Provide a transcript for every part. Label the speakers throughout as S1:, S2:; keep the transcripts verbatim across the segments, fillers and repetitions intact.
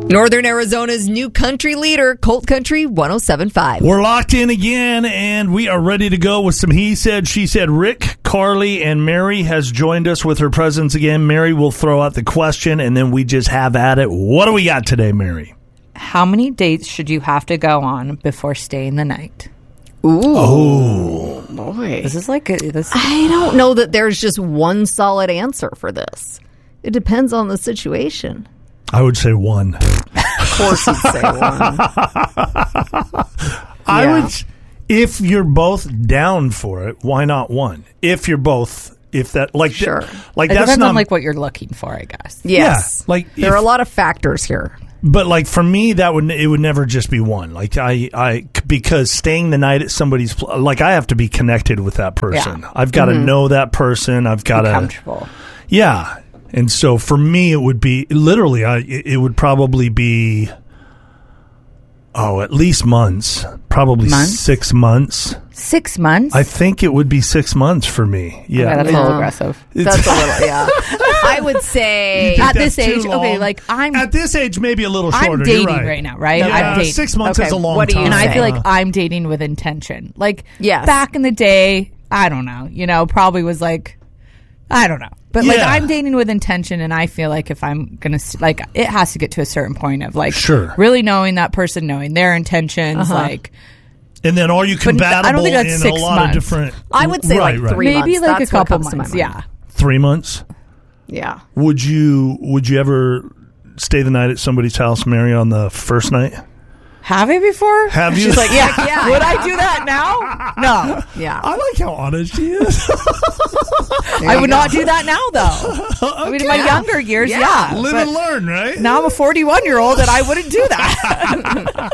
S1: Northern Arizona's new country leader, Colt Country one oh seven point five.
S2: We're locked in again, and we are ready to go with some He Said, She Said. Rick, Carly, and Mary has joined us with her presence again. Mary will throw out the question, and then we just have at it. What do we got today, Mary?
S3: How many dates should you have to go on before staying the night?
S1: Ooh.
S2: Oh.
S1: Boy.
S3: This is like... A, this.
S1: I don't know that there's just one solid answer for this. It depends on the situation.
S2: I would say one.
S1: Of course you'd say one.
S2: I
S1: Yeah.
S2: would, if you're both down for it, why not one? If you're both, if that, like,
S1: Sure.
S2: th- like
S3: It
S2: that's
S3: depends
S2: not
S3: on like what you're looking for, I guess.
S1: Yes.
S2: Yeah, like,
S1: there
S2: if-
S1: are a lot of factors here.
S2: But like for me, that would it would never just be one. Like I, I because staying the night at somebody's pl- like I have to be connected with that person.
S3: Yeah.
S2: I've got to
S1: Mm-hmm.
S2: know that person. I've got
S3: Be
S2: to
S3: comfortable.
S2: Yeah, and so for me, it would be literally. I it it would probably be oh at least months, probably
S3: Months?
S2: six months.
S3: Six months?
S2: I think it would be six months for me. Yeah,
S3: Yeah, that's a
S1: Yeah.
S3: little aggressive.
S1: That's a little, yeah. I would say...
S3: At
S2: That's
S3: this age,
S2: too
S3: okay,
S2: long.
S3: like I'm...
S2: At this age, maybe a little shorter.
S3: I'm
S2: You're
S3: dating
S2: right.
S3: right now, right?
S2: Yeah,
S3: I'm dating.
S2: six months
S1: Okay,
S2: is a long
S1: what do you
S2: time.
S3: And I feel
S1: say?
S3: like I'm dating with intention. Like,
S1: Yes.
S3: back in the day, I don't know, you know, probably was like, I don't know. But, like,
S2: Yeah.
S3: I'm dating with intention, and I feel like if I'm going to, like, it has to get to a certain point of, like,
S2: Sure.
S3: really knowing that person, knowing their intentions,
S1: Uh-huh.
S3: like,
S2: And then are you
S3: But
S2: compatible
S3: I don't think that's
S2: in
S3: six
S2: a lot
S3: months.
S2: of different...
S1: I would say
S2: Right,
S1: like
S2: right.
S1: three
S3: maybe
S1: months.
S3: like
S1: That's
S3: a
S1: what
S3: couple
S1: comes to my
S3: months.
S1: mind.
S3: Yeah.
S2: Three months?
S1: Yeah.
S2: Would you Would you ever stay the night at somebody's house, Mary, on the first night?
S3: Have I before?
S2: Have you?
S3: She's like, yeah.
S1: Yeah.
S3: Would I do that now? No.
S1: Yeah.
S2: I like how honest she is.
S1: There
S3: I
S1: you
S3: would
S1: go.
S3: not do that now, though. I mean, in my
S1: Yeah.
S3: younger years,
S1: Yeah.
S3: yeah.
S2: Live
S3: but
S2: and learn, right?
S3: now I'm a forty-one-year-old, and I wouldn't do that.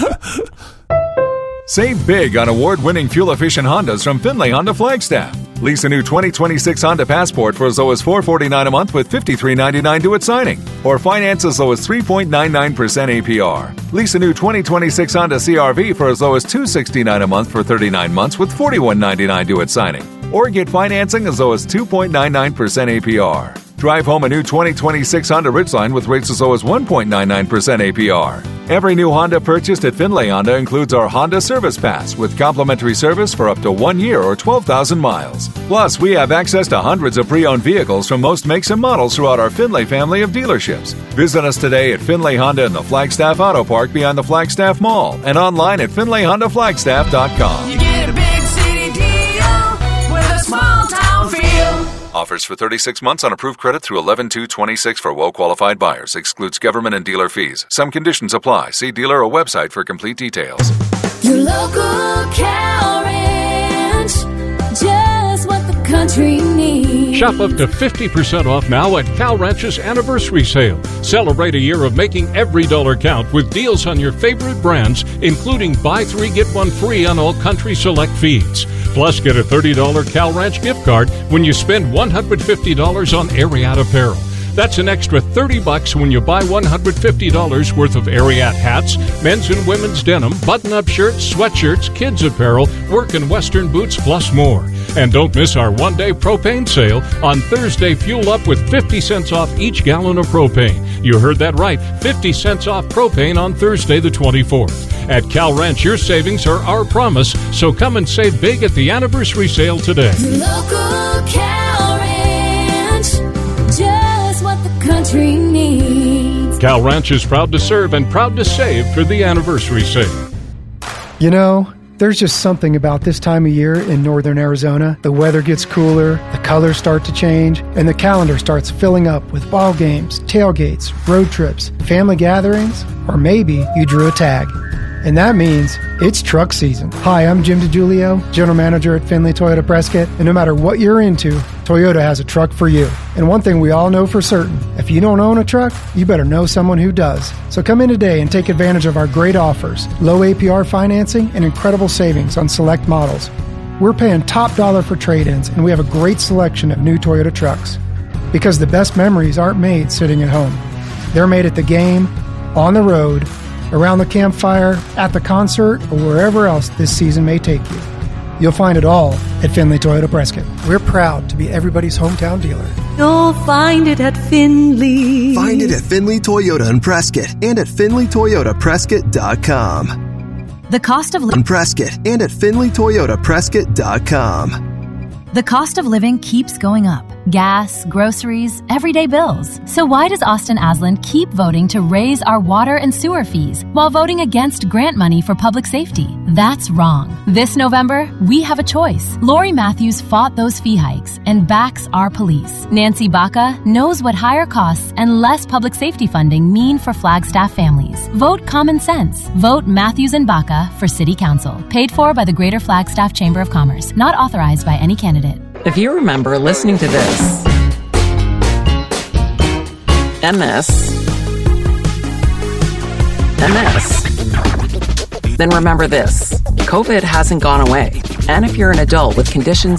S4: Save big on award-winning fuel-efficient Hondas from Findlay Honda Flagstaff. Lease a new twenty twenty-six Honda Passport for as low as four hundred forty-nine dollars a month with fifty-three ninety-nine due at signing. Or finance as low as three point nine nine percent A P R. Lease a new twenty twenty-six Honda C R V for as low as two hundred sixty-nine dollars a month for thirty-nine months with forty-one ninety-nine due at signing. Or get financing as low as two point nine nine percent A P R. Drive home a new twenty twenty-six Honda Ridgeline with rates as low as one point nine nine percent A P R. Every new Honda purchased at Findlay Honda includes our Honda Service Pass with complimentary service for up to one year or twelve thousand miles. Plus, we have access to hundreds of pre-owned vehicles from most makes and models throughout our Findlay family of dealerships. Visit us today at Findlay Honda in the Flagstaff Auto Park beyond the Flagstaff Mall and online at Findlay Honda Flagstaff dot com.
S5: You get a big city deal with a small town feel.
S4: Offers for thirty-six months on approved credit through eleven two twenty-six for well-qualified buyers. Excludes government and dealer fees. Some conditions apply. See dealer or website for complete details.
S6: Your local cow ranch, just what the country needs.
S7: Shop up to fifty percent off now at Cal Ranch's anniversary sale. Celebrate a year of making every dollar count with deals on your favorite brands, including buy three, get one free on all Country Select feeds. Plus, get a thirty dollars Cal Ranch gift card when you spend one hundred fifty dollars on Ariat apparel. That's an extra thirty bucks when you buy one hundred fifty dollars worth of Ariat hats, men's and women's denim, button-up shirts, sweatshirts, kids apparel, work and western boots, plus more. And don't miss our one-day propane sale. On Thursday, fuel up with fifty cents off each gallon of propane. You heard that right, fifty cents off propane on Thursday the twenty-fourth. At Cal Ranch, your savings are our promise, so come and save big at the anniversary sale today.
S6: Your local cow ranch, just what the country needs.
S7: Cal Ranch is proud to serve and proud to save for the anniversary sale.
S8: You know, there's just something about this time of year in northern Arizona. The weather gets cooler, the colors start to change, and the calendar starts filling up with ball games, tailgates, road trips, family gatherings, or maybe you drew a tag. And that means it's truck season. Hi, I'm Jim DiGiulio, General Manager at Findlay Toyota Prescott, and no matter what you're into, Toyota has a truck for you. And one thing we all know for certain, if you don't own a truck, you better know someone who does. So come in today and take advantage of our great offers, low A P R financing, and incredible savings on select models. We're paying top dollar for trade-ins, and we have a great selection of new Toyota trucks. Because the best memories aren't made sitting at home. They're made at the game, on the road, around the campfire, at the concert, or wherever else this season may take you. You'll find it all at Findlay Toyota Prescott. We're proud to be everybody's hometown dealer.
S9: You'll find it at Findlay.
S10: Find it
S9: at Findlay Toyota in Prescott and at Findlay Toyota Prescott dot com.
S10: The cost of
S9: In Prescott and at Findlay Toyota Prescott dot com.
S10: The cost of living keeps going up. Gas, groceries, everyday bills. So why does Austin Aslan keep voting to raise our water and sewer fees while voting against grant money for public safety? That's wrong. This November, we have a choice. Lori Matthews fought those fee hikes and backs our police. Nancy Baca knows what higher costs and less public safety funding mean for Flagstaff families. Vote common sense. Vote Matthews and Baca for City Council. Paid for by the Greater Flagstaff Chamber of Commerce. Not authorized by any candidate.
S11: If you remember listening to this and this and this, then remember this. COVID hasn't gone away. And if you're an adult with conditions